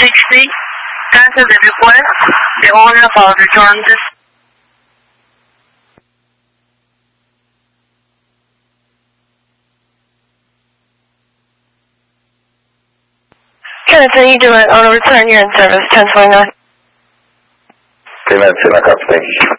360. Cancel the request. The owner will return this. Kenneth, you do it on a return, you're in service, 1029. 10 minutes in, I got, thank you.